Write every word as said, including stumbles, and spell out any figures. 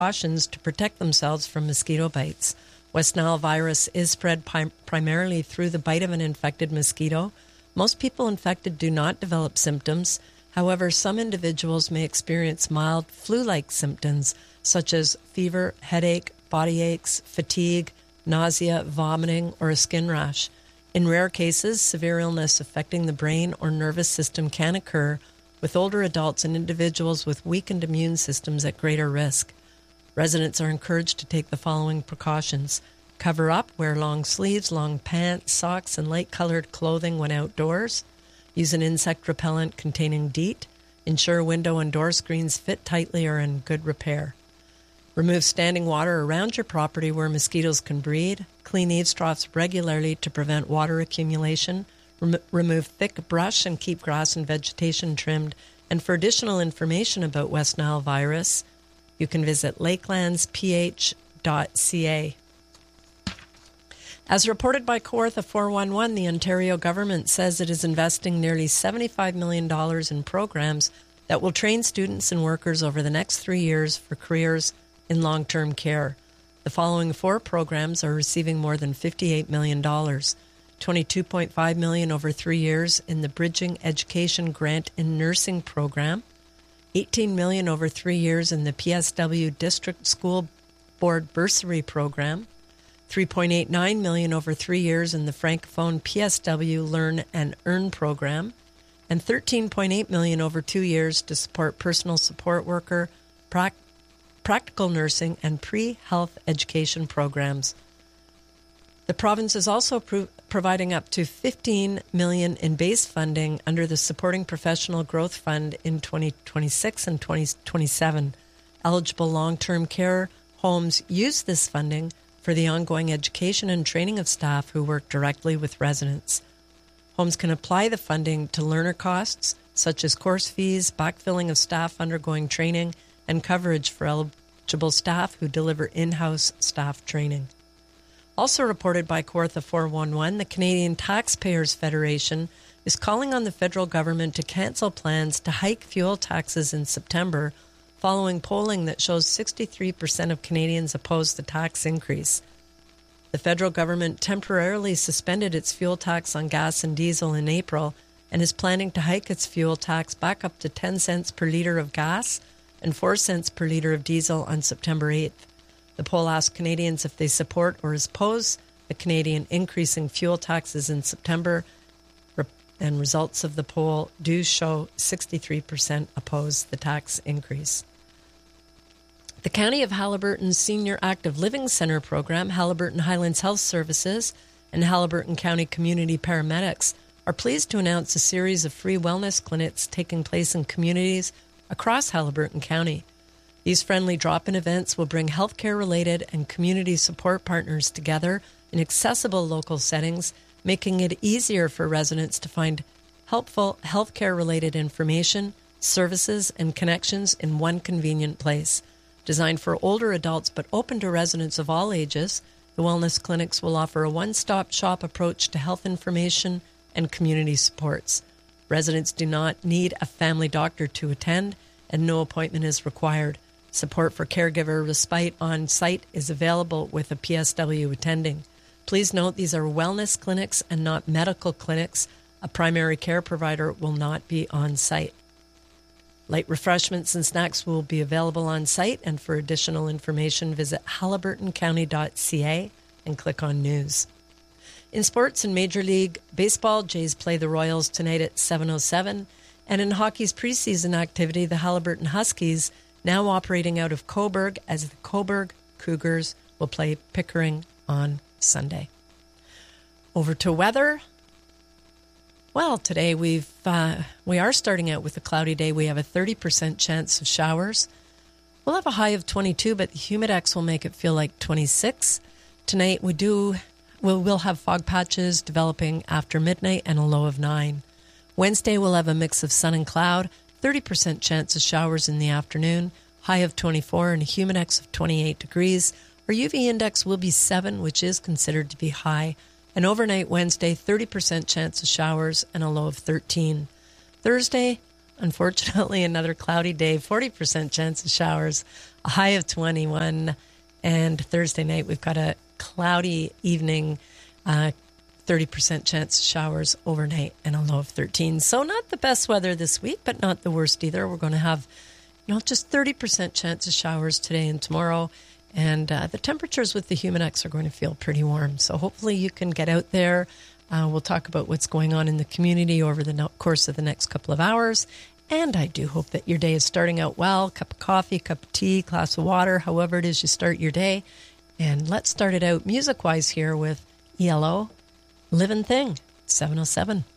precautions to protect themselves from mosquito bites. West Nile virus is spread prim- primarily through the bite of an infected mosquito. Most people infected do not develop symptoms. However, some individuals may experience mild flu-like symptoms such as fever, headache, body aches, fatigue, nausea, vomiting, or a skin rash. In rare cases, severe illness affecting the brain or nervous system can occur, with older adults and individuals with weakened immune systems at greater risk. Residents are encouraged to take the following precautions. Cover up, wear long sleeves, long pants, socks, and light-colored clothing when outdoors. Use an insect repellent containing DEET. Ensure window and door screens fit tightly or in good repair. Remove standing water around your property where mosquitoes can breed. Clean eaves troughs regularly to prevent water accumulation. Rem- remove thick brush and keep grass and vegetation trimmed. And for additional information about West Nile virus, you can visit lakelands p h dot c a. As reported by Kawartha four one one, the Ontario government says it is investing nearly seventy-five million dollars in programs that will train students and workers over the next three years for careers in long-term care. The following four programs are receiving more than fifty-eight million dollars. twenty-two point five million dollars over three years in the Bridging Education Grant in Nursing program, eighteen million dollars over three years in the P S W District School Board Bursary program, three point eight nine million dollars over three years in the Francophone P S W Learn and Earn program, and thirteen point eight million dollars over two years to support personal support worker, prac- practical nursing, and pre-health education programs. The province is also pro- providing up to fifteen million dollars in base funding under the Supporting Professional Growth Fund in twenty twenty-six and twenty twenty-seven. Eligible long-term care homes use this funding for the ongoing education and training of staff who work directly with residents. Homes can apply the funding to learner costs, such as course fees, backfilling of staff undergoing training, and coverage for eligible staff who deliver in-house staff training. Also reported by Kawartha four one one, the Canadian Taxpayers Federation is calling on the federal government to cancel plans to hike fuel taxes in September, following polling that shows sixty-three percent of Canadians oppose the tax increase. The federal government temporarily suspended its fuel tax on gas and diesel in April and is planning to hike its fuel tax back up to ten cents per litre of gas and four cents per litre of diesel on September eighth. The poll asked Canadians if they support or oppose the Canadian increasing fuel taxes in September, and results of the poll do show sixty-three percent oppose the tax increase. The County of Haliburton's Senior Active Living Centre program, Haliburton Highlands Health Services, and Haliburton County Community Paramedics are pleased to announce a series of free wellness clinics taking place in communities across Haliburton County. These friendly drop-in events will bring healthcare-related and community support partners together in accessible local settings, making it easier for residents to find helpful healthcare-related information, services, and connections in one convenient place. Designed for older adults but open to residents of all ages, the wellness clinics will offer a one-stop shop approach to health information and community supports. Residents do not need a family doctor to attend, and no appointment is required. Support for caregiver respite on site is available with a P S W attending. Please note these are wellness clinics and not medical clinics. A primary care provider will not be on site. Light refreshments and snacks will be available on site, and for additional information, visit haliburton county dot c a and click on News. In sports and Major League Baseball, Jays play the Royals tonight at seven oh seven, and in hockey's preseason activity, the Haliburton Huskies, now operating out of Cobourg, as the Cobourg Cougars will play Pickering on Sunday. Over to weather. Well, today we've uh, we are starting out with a cloudy day. We have a thirty percent chance of showers. We'll have a high of twenty-two, but the humidex will make it feel like twenty-six. Tonight we do we'll, we'll have fog patches developing after midnight and a low of nine. Wednesday we'll have a mix of sun and cloud, thirty percent chance of showers in the afternoon, high of twenty-four and a humidex of twenty-eight degrees. Our U V index will be seven, which is considered to be high. And overnight Wednesday, thirty percent chance of showers and a low of thirteen. Thursday, unfortunately, another cloudy day, forty percent chance of showers, a high of twenty-one. And Thursday night, we've got a cloudy evening, uh, thirty percent chance of showers overnight, and a low of thirteen. So not the best weather this week, but not the worst either. We're going to have, you know, just thirty percent chance of showers today and tomorrow. And uh, the temperatures with the Humidex are going to feel pretty warm. So hopefully you can get out there. Uh, we'll talk about what's going on in the community over the no- course of the next couple of hours. And I do hope that your day is starting out well. Cup of coffee, cup of tea, glass of water, however it is you start your day. And let's start it out music-wise here with E L O, Living Thing, seven oh seven.